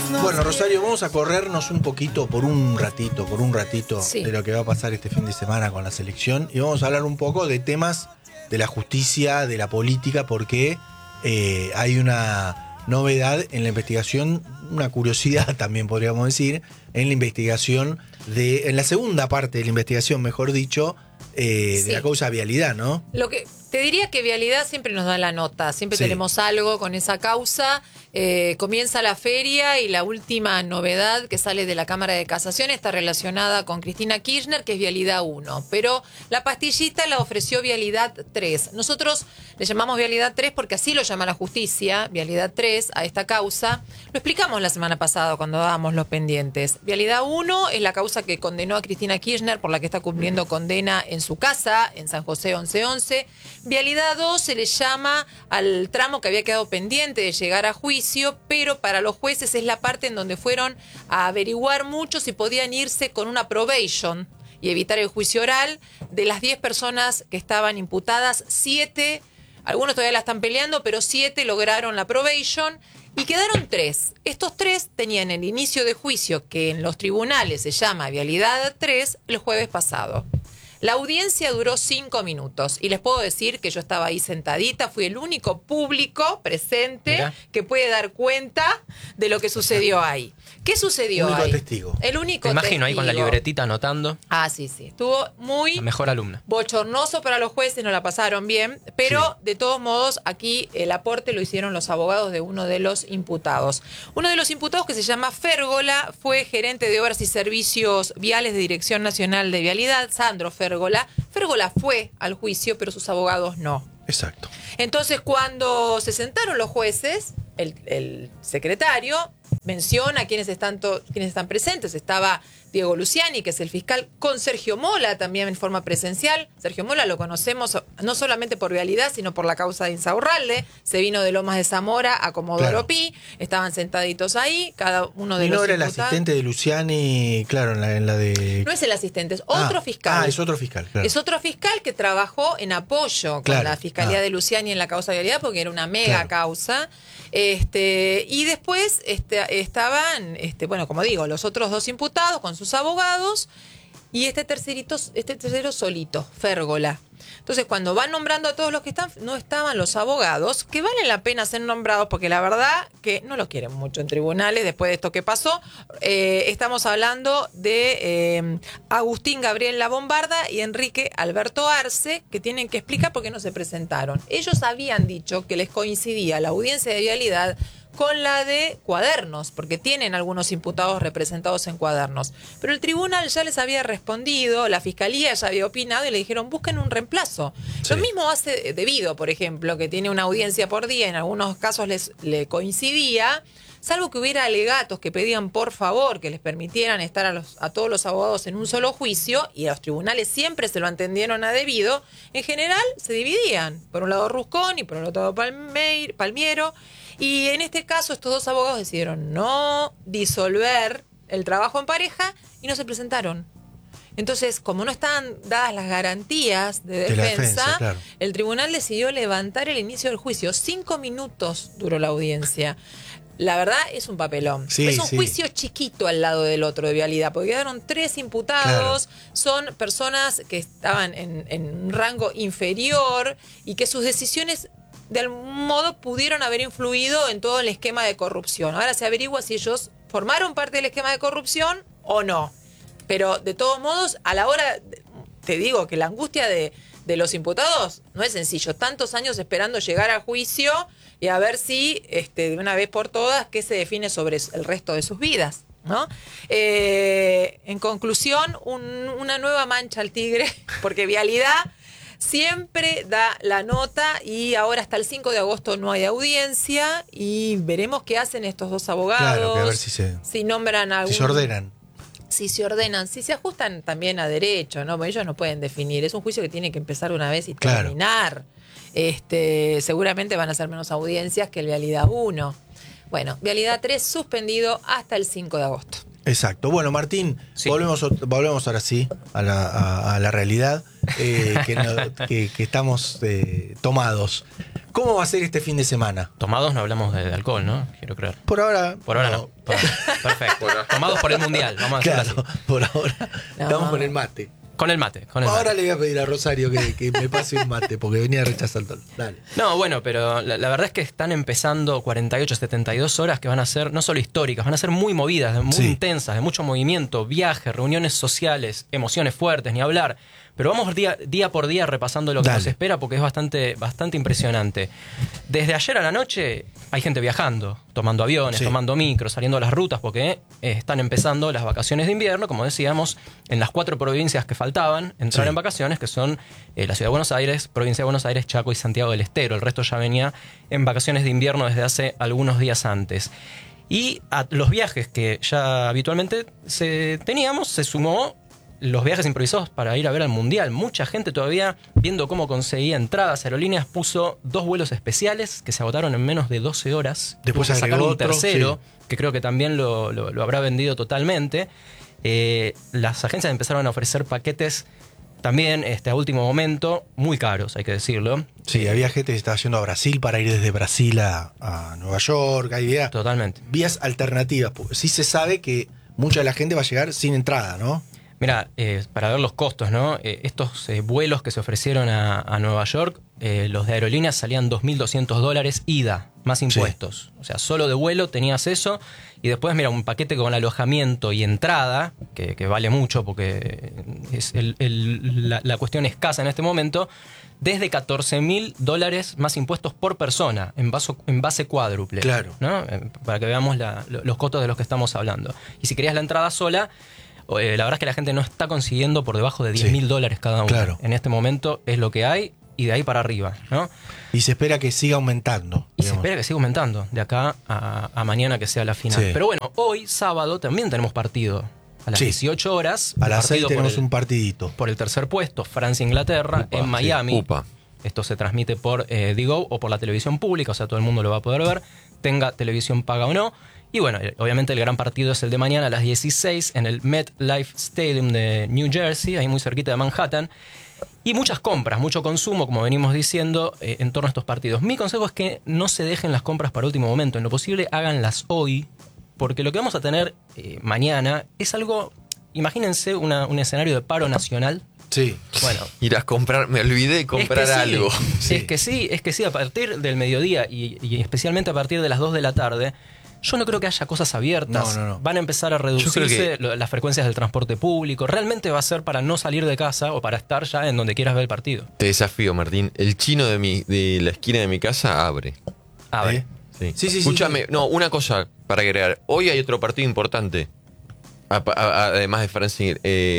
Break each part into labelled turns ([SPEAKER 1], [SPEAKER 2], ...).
[SPEAKER 1] Bueno, Rosario, vamos a corrernos un poquito, por un ratito,
[SPEAKER 2] Sí.
[SPEAKER 1] de lo que va a pasar este fin de semana con la selección. Y vamos a hablar un poco de temas de la justicia, de la política, porque hay una novedad en la investigación, una curiosidad también podríamos decir, en la investigación en la segunda parte de la investigación, mejor dicho, de
[SPEAKER 2] Sí.
[SPEAKER 1] la causa vialidad, ¿no?
[SPEAKER 2] Lo que te diría que Vialidad siempre nos da la nota, siempre
[SPEAKER 1] Sí.
[SPEAKER 2] tenemos algo con esa causa. Comienza la feria y la última novedad que sale de la Cámara de Casación está relacionada con Cristina Kirchner, que es Vialidad 1. Pero la pastillita la ofreció Vialidad 3. Nosotros le llamamos Vialidad 3 porque así lo llama la justicia, Vialidad 3, a esta causa. Lo explicamos la semana pasada cuando dábamos los pendientes. Vialidad 1 es la causa que condenó a Cristina Kirchner, por la que está cumpliendo condena en su casa, en San José 1111. Vialidad 2 se le llama al tramo que había quedado pendiente de llegar a juicio, pero para los jueces es la parte en donde fueron a averiguar mucho si podían irse con una probation y evitar el juicio oral. De las 10 personas que estaban imputadas, 7, algunos todavía la están peleando, pero 7 lograron la probation y quedaron 3. Estos 3 tenían el inicio de juicio, que en los tribunales se llama Vialidad 3, el jueves pasado. La audiencia duró 5 minutos y les puedo decir que yo estaba ahí sentadita, fui el único público presente
[SPEAKER 3] Mirá.
[SPEAKER 2] que puede dar cuenta de lo que sucedió ahí. ¿Qué sucedió
[SPEAKER 1] Único
[SPEAKER 2] ahí?
[SPEAKER 1] testigo.
[SPEAKER 2] El único
[SPEAKER 3] Te imagino ahí con la
[SPEAKER 2] testigo.
[SPEAKER 3] libretita anotando.
[SPEAKER 2] Ah, sí. Estuvo muy
[SPEAKER 3] La mejor alumna.
[SPEAKER 2] bochornoso para los jueces, no la pasaron bien, pero de todos modos aquí el aporte lo hicieron los abogados de uno de los imputados. Uno de los imputados, que se llama Férgola, fue gerente de Obras y Servicios Viales de Dirección Nacional de Vialidad, Sandro Férgola. Férgola fue al juicio, pero sus abogados no.
[SPEAKER 1] Exacto.
[SPEAKER 2] Entonces, cuando se sentaron los jueces, el secretario menciona quiénes están presentes. Estaba Diego Luciani, que es el fiscal, con Sergio Mola también en forma presencial. Sergio Mola lo conocemos no solamente por Vialidad, sino por la causa de Insaurralde. Se vino de Lomas de Zamora a Comodoro
[SPEAKER 1] Claro.
[SPEAKER 2] Pi. Estaban sentaditos ahí, cada uno de
[SPEAKER 1] Y
[SPEAKER 2] los
[SPEAKER 1] no era el
[SPEAKER 2] imputados.
[SPEAKER 1] asistente de Luciani, claro, en la de...
[SPEAKER 2] No es el asistente, es otro fiscal.
[SPEAKER 1] Ah, es otro fiscal, claro.
[SPEAKER 2] Es otro fiscal que trabajó en apoyo con
[SPEAKER 1] Claro.
[SPEAKER 2] la Fiscalía
[SPEAKER 1] Ah.
[SPEAKER 2] de Luciani en la causa de Vialidad, porque era una mega
[SPEAKER 1] Claro.
[SPEAKER 2] causa. Y después estaban, bueno, como digo, los otros 2 imputados con sus abogados y este tercero solito, Férgola. Entonces, cuando van nombrando a todos los que están, no estaban los abogados, que valen la pena ser nombrados porque la verdad que no los quieren mucho en tribunales después de esto que pasó. Estamos hablando de Agustín Gabriel La Bombarda y Enrique Alberto Arce, que tienen que explicar por qué no se presentaron. Ellos habían dicho que les coincidía la audiencia de Vialidad con la de Cuadernos, porque tienen algunos imputados representados en Cuadernos. Pero el tribunal ya les había respondido, la fiscalía ya había opinado y le dijeron, busquen un reemplazo.
[SPEAKER 1] Sí.
[SPEAKER 2] Lo mismo hace Debido, por ejemplo, que tiene una audiencia por día, en algunos casos le coincidía, salvo que hubiera alegatos que pedían por favor que les permitieran estar a todos los abogados en un solo juicio, y los tribunales siempre se lo entendieron a Debido, en general se dividían. Por un lado Ruscón y por el otro lado Palmiero. Y en este caso estos 2 abogados decidieron no disolver el trabajo en pareja y no se presentaron. Entonces, como no estaban dadas las garantías de
[SPEAKER 1] la
[SPEAKER 2] defensa,
[SPEAKER 1] defensa, claro.
[SPEAKER 2] el tribunal decidió levantar el inicio del juicio. 5 minutos duró la audiencia. La verdad es un papelón.
[SPEAKER 1] Sí,
[SPEAKER 2] es un
[SPEAKER 1] sí.
[SPEAKER 2] juicio chiquito al lado del otro de Vialidad, porque quedaron 3 imputados, son personas que estaban en un rango inferior y que sus decisiones de algún modo pudieron haber influido en todo el esquema de corrupción. Ahora se averigua si ellos formaron parte del esquema de corrupción o no. Pero de todos modos, a la hora, te digo que la angustia de los imputados no es sencillo. Tantos años esperando llegar a juicio y a ver si, de una vez por todas, qué se define sobre el resto de sus vidas, ¿no? En conclusión, una nueva mancha al tigre, porque Vialidad siempre da la nota y ahora hasta el 5 de agosto no hay audiencia y veremos qué hacen estos 2 abogados.
[SPEAKER 1] Claro, que a ver si
[SPEAKER 2] nombran algún...
[SPEAKER 1] si se ordenan.
[SPEAKER 2] Si se ordenan, si se ajustan también a derecho, ¿no? Porque ellos no pueden definir. Es un juicio que tiene que empezar una vez y
[SPEAKER 1] Claro.
[SPEAKER 2] terminar. Seguramente van a ser menos audiencias que el Vialidad 1. Bueno, Vialidad 3 suspendido hasta el 5 de agosto.
[SPEAKER 1] Exacto. Bueno, Martín,
[SPEAKER 3] Sí.
[SPEAKER 1] volvemos ahora sí a la realidad, que estamos tomados. ¿Cómo va a ser este fin de semana?
[SPEAKER 3] Tomados no hablamos de alcohol, ¿no? Quiero creer.
[SPEAKER 1] Por ahora
[SPEAKER 3] no. Perfecto. Tomados por el Mundial, vamos a hacerlo
[SPEAKER 1] claro,
[SPEAKER 3] así.
[SPEAKER 1] por ahora estamos con el mate.
[SPEAKER 3] Con el mate.
[SPEAKER 1] Ahora le voy a pedir a Rosario que me pase un mate, porque venía rechazando. Dale.
[SPEAKER 3] No, bueno, pero la verdad es que están empezando 48, 72 horas que van a ser no solo históricas, van a ser muy movidas, muy intensas, de mucho movimiento, viajes, reuniones sociales, emociones fuertes, ni hablar. Pero vamos día por día repasando lo que nos espera, porque es bastante impresionante. Desde ayer a la noche hay gente viajando, tomando aviones, tomando micros, saliendo a las rutas, porque están empezando las vacaciones de invierno, como decíamos, en las 4 provincias que faltaban entrar en vacaciones, que son la Ciudad de Buenos Aires, Provincia de Buenos Aires, Chaco y Santiago del Estero. El resto ya venía en vacaciones de invierno desde hace algunos días antes. Y a los viajes que ya habitualmente teníamos, se sumó los viajes improvisados para ir a ver al Mundial. Mucha gente todavía viendo cómo conseguía entradas. Aerolíneas puso 2 vuelos especiales que se agotaron en menos de 12 horas.
[SPEAKER 1] Después
[SPEAKER 3] sacaron un
[SPEAKER 1] otro,
[SPEAKER 3] tercero, que creo que también lo habrá vendido totalmente. Las agencias empezaron a ofrecer paquetes también a último momento, muy caros, hay que decirlo.
[SPEAKER 1] Sí, había gente que estaba yendo a Brasil para ir desde Brasil a Nueva York. Hay
[SPEAKER 3] totalmente
[SPEAKER 1] vías alternativas. Sí se sabe que mucha de la gente va a llegar sin entrada, ¿no?
[SPEAKER 3] Mira, para ver los costos, ¿no? Estos vuelos que se ofrecieron a Nueva York, los de aerolíneas salían $2.200 ida, más impuestos. O sea, solo de vuelo tenías eso. Y después, mira, un paquete con alojamiento y entrada, que vale mucho porque es la cuestión escasa en este momento, desde $14.000 más impuestos por persona, en base cuádruple.
[SPEAKER 1] Claro.
[SPEAKER 3] ¿No? Para que veamos los costos de los que estamos hablando. Y si querías la entrada sola, la verdad es que la gente no está consiguiendo por debajo de $10.000 cada uno.
[SPEAKER 1] Claro.
[SPEAKER 3] En este momento es lo que hay y de ahí para arriba, ¿no?
[SPEAKER 1] Y se espera que siga aumentando.
[SPEAKER 3] Y se espera que siga aumentando de acá a mañana que sea la final.
[SPEAKER 1] Sí.
[SPEAKER 3] Pero bueno, hoy, sábado, también tenemos partido. A las 18 horas.
[SPEAKER 1] A las 6 tenemos un partidito.
[SPEAKER 3] Por el tercer puesto, Francia-Inglaterra, en Miami. Esto se transmite por Digo o por la televisión pública, o sea, todo el mundo lo va a poder ver, tenga televisión paga o no. Y bueno, obviamente el gran partido es el de mañana a las 16 en el MetLife Stadium de New Jersey, ahí muy cerquita de Manhattan. Y muchas compras, mucho consumo, como venimos diciendo, en torno a estos partidos. Mi consejo es que no se dejen las compras para último momento. En lo posible, háganlas hoy, porque lo que vamos a tener mañana es algo, imagínense un escenario de paro nacional.
[SPEAKER 1] Sí.
[SPEAKER 4] Bueno, irás a comprar, me olvidé de comprar algo.
[SPEAKER 3] Sí. Es que sí, a partir del mediodía y especialmente a partir de las 2 de la tarde, yo no creo que haya cosas abiertas.
[SPEAKER 1] No.
[SPEAKER 3] Van a empezar a reducirse las frecuencias del transporte público. Realmente va a ser para no salir de casa o para estar ya en donde quieras ver el partido.
[SPEAKER 4] Te desafío, Martín. El chino de la esquina de mi casa abre.
[SPEAKER 3] ¿Abre?
[SPEAKER 4] Sí. Escúchame, no, una cosa para agregar. Hoy hay otro partido importante. Además de Francia,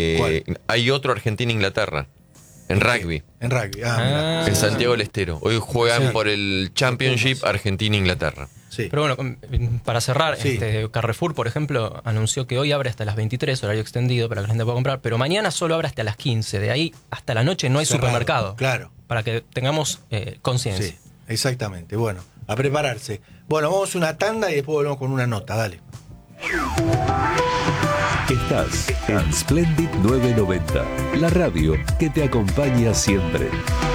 [SPEAKER 4] hay otro Argentina-Inglaterra. En rugby.
[SPEAKER 1] En rugby,
[SPEAKER 4] en Santiago del Estero. Hoy juegan por el Championship Argentina-Inglaterra.
[SPEAKER 3] Sí. Pero bueno, para cerrar, Carrefour, por ejemplo, anunció que hoy abre hasta las 23, horario extendido para que la gente pueda comprar, pero mañana solo abre hasta las 15. De ahí hasta la noche no hay supermercado.
[SPEAKER 1] Claro.
[SPEAKER 3] Para que tengamos conciencia.
[SPEAKER 1] Sí, exactamente. Bueno, a prepararse. Bueno, vamos a una tanda y después volvemos con una nota. Dale.
[SPEAKER 5] Estás en Splendid 990, la radio que te acompaña siempre.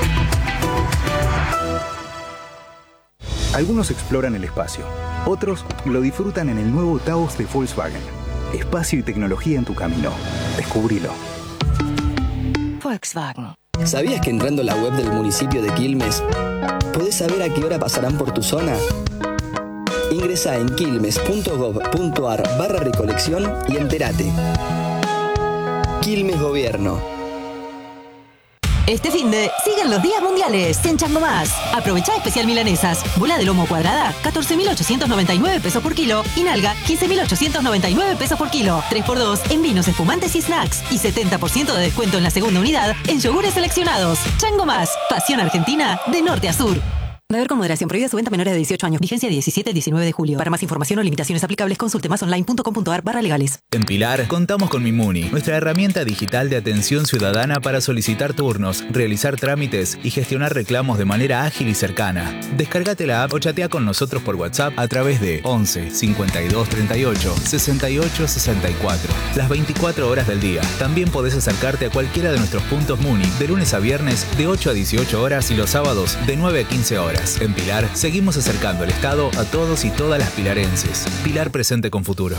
[SPEAKER 6] Algunos exploran el espacio, otros lo disfrutan en el nuevo Taos de Volkswagen. Espacio y tecnología en tu camino. Descubrilo.
[SPEAKER 7] Volkswagen. ¿Sabías que entrando a la web del municipio de Quilmes podés saber a qué hora pasarán por tu zona? Ingresá en quilmes.gov.ar/recolección y entérate. Quilmes Gobierno.
[SPEAKER 8] Este finde siguen los días mundiales en Chango Más. Aprovechá especial milanesas. Bola de lomo cuadrada, 14.899 pesos por kilo. Y nalga, 15.899 pesos por kilo. 3x2 en vinos, espumantes y snacks. Y 70% de descuento en la segunda unidad en yogures seleccionados. Chango Más. Pasión argentina de norte a sur. Beber con moderación. Prohibida su venta a menores de 18 años. Vigencia 17-19 de julio. Para más información o limitaciones aplicables, consulte masonline.com.ar/legales.
[SPEAKER 9] En Pilar, contamos con Mimuni, nuestra herramienta digital de atención ciudadana para solicitar turnos, realizar trámites y gestionar reclamos de manera ágil y cercana. Descárgate la app o chatea con nosotros por WhatsApp a través de 11 52 38 68 64. Las 24 horas del día. También podés acercarte a cualquiera de nuestros puntos Muni de lunes a viernes de 8 a 18 horas y los sábados de 9 a 15 horas. obras. En Pilar, seguimos acercando el Estado a todos y todas las pilarenses. Pilar presente con futuro.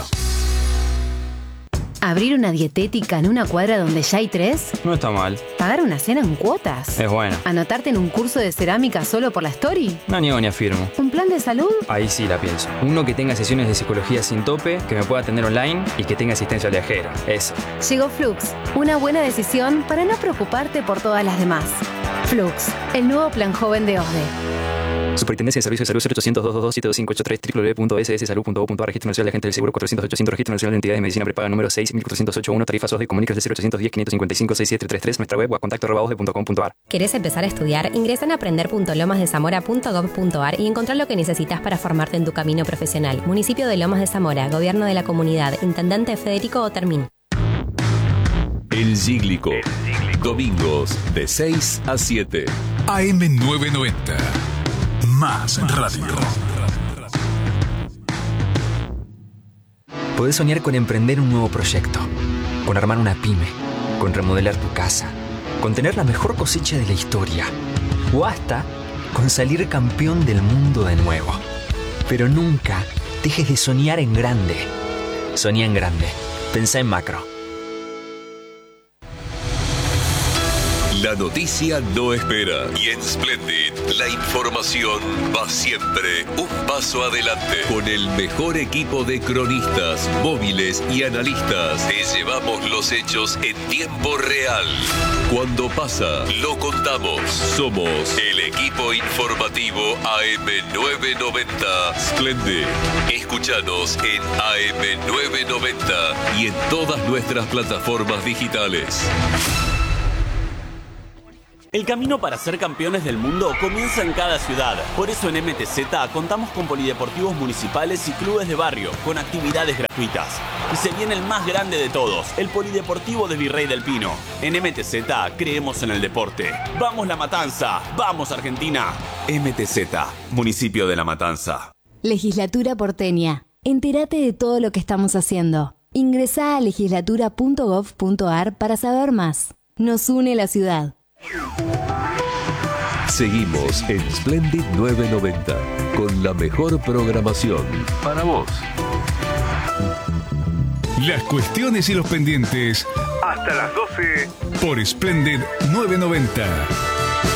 [SPEAKER 10] ¿Abrir una dietética en una cuadra donde ya hay 3?
[SPEAKER 11] No está mal.
[SPEAKER 10] ¿Pagar una cena en cuotas?
[SPEAKER 11] Es bueno.
[SPEAKER 10] ¿Anotarte en un curso de cerámica solo por la story?
[SPEAKER 11] No niego ni afirmo.
[SPEAKER 10] ¿Un plan de salud?
[SPEAKER 11] Ahí sí la pienso. Uno que tenga sesiones de psicología sin tope, que me pueda atender online y que tenga asistencia viajera. Eso.
[SPEAKER 10] Llegó Flux, una buena decisión para no preocuparte por todas las demás. Flux, el nuevo plan joven de OSDE.
[SPEAKER 11] Superintendencia de Servicios de Salud 0800-222-7583 www.sssalud.gov.ar. Registro Nacional de Agentes del Seguro 400-800. Registro Nacional de Entidades de Medicina Prepaga número 6.408.1. Tarifas OSDE. Comunícase 0810-555-6733. Nuestra web o a contacto@osde.com.ar.
[SPEAKER 12] ¿Querés empezar a estudiar? Ingresa en aprender.lomasdezamora.gov.ar y encontrar lo que necesitas para formarte en tu camino profesional. Municipio de Lomas de Zamora, Gobierno de la Comunidad, Intendente Federico Otermín.
[SPEAKER 5] El Cíclico. Domingos de 6 a 7.
[SPEAKER 13] AM990. Más radio.
[SPEAKER 14] Podés soñar con emprender un nuevo proyecto, con armar una pyme, con remodelar tu casa, con tener la mejor cosecha de la historia o hasta con salir campeón del mundo de nuevo. Pero nunca dejes de soñar en grande. Soñá en grande. Pensá en macro.
[SPEAKER 5] La noticia no espera y en Splendid la información va siempre un paso adelante. Con el mejor equipo de cronistas, móviles y analistas, te llevamos los hechos en tiempo real. Cuando pasa, lo contamos. Somos el equipo informativo AM990 Splendid. Escúchanos en AM990 y en todas nuestras plataformas digitales.
[SPEAKER 15] El camino para ser campeones del mundo comienza en cada ciudad. Por eso en MTZ contamos con polideportivos municipales y clubes de barrio, con actividades gratuitas. Y se viene el más grande de todos, el Polideportivo de Virrey del Pino. En MTZ creemos en el deporte. ¡Vamos La Matanza! ¡Vamos Argentina! MTZ, Municipio de La Matanza.
[SPEAKER 16] Legislatura porteña. Entérate de todo lo que estamos haciendo. Ingresá a legislatura.gov.ar para saber más. Nos une la ciudad.
[SPEAKER 5] Seguimos en Splendid 990 con la mejor programación para vos.
[SPEAKER 13] Las cuestiones y los pendientes
[SPEAKER 17] hasta las 12
[SPEAKER 13] por Splendid 990.